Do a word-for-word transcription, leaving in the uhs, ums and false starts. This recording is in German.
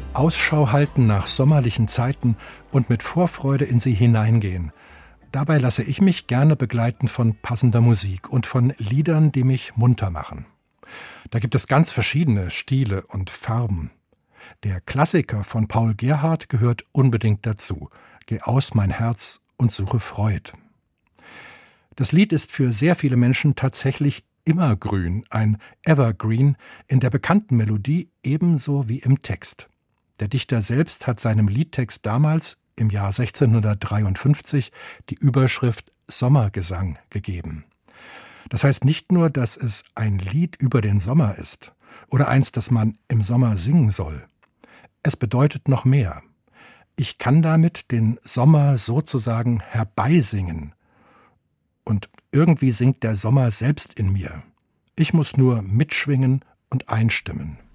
Ausschau halten nach sommerlichen Zeiten und mit Vorfreude in sie hineingehen. Dabei lasse ich mich gerne begleiten von passender Musik und von Liedern, die mich munter machen. Da gibt es ganz verschiedene Stile und Farben. Der Klassiker von Paul Gerhardt gehört unbedingt dazu. Geh aus, mein Herz, und suche Freud. Das Lied ist für sehr viele Menschen tatsächlich immergrün, ein Evergreen in der bekannten Melodie ebenso wie im Text. Der Dichter selbst hat seinem Liedtext damals, im Jahr sechzehnhundertdreiundfünfzig, die Überschrift Sommergesang gegeben. Das heißt nicht nur, dass es ein Lied über den Sommer ist oder eins, das man im Sommer singen soll. Es bedeutet noch mehr. Ich kann damit den Sommer sozusagen herbeisingen. Und irgendwie singt der Sommer selbst in mir. Ich muss nur mitschwingen und einstimmen.